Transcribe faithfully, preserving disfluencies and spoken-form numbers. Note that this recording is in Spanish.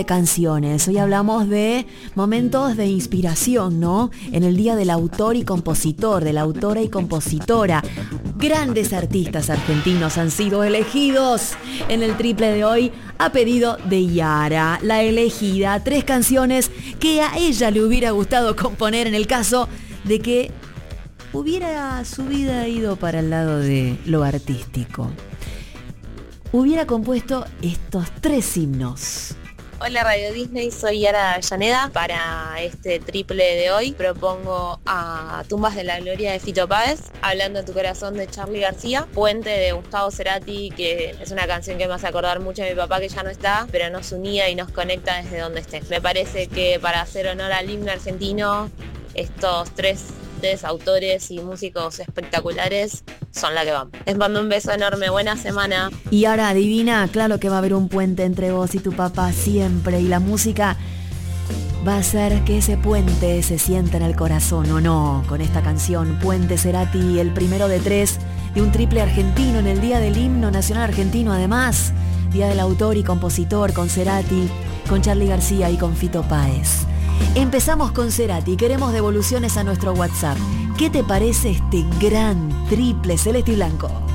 Canciones. Hoy hablamos de momentos de inspiración, ¿no? En el día del autor y compositor, de la autora y compositora. Grandes artistas argentinos han sido elegidos en el triple de hoy a pedido de Yara, la elegida. Tres canciones que a ella le hubiera gustado componer en el caso de que hubiera su vida ido para el lado de lo artístico. Hubiera compuesto estos tres himnos. Hola Radio Disney, soy Yara Avellaneda. Para este triple de hoy propongo a Tumbas de la Gloria de Fito Páez, Hablando en tu corazón de Charly García, Puente de Gustavo Cerati, que es una canción que me hace acordar mucho a mi papá que ya no está, pero nos unía y nos conecta desde donde esté. Me parece que para hacer honor al himno argentino, estos tres autores y músicos espectaculares son la que van. Les mando un beso enorme, buena semana. Y ahora adivina, claro que va a haber un puente entre vos y tu papá siempre, y la música va a hacer que ese puente se sienta en el corazón, ¿o no? Con esta canción, Puente Cerati, el primero de tres de un triple argentino en el día del himno nacional argentino, además, día del autor y compositor, con Cerati, con Charly García y con Fito Páez. Empezamos con Cerati, queremos devoluciones a nuestro WhatsApp. ¿Qué te parece este gran triple celeste y blanco?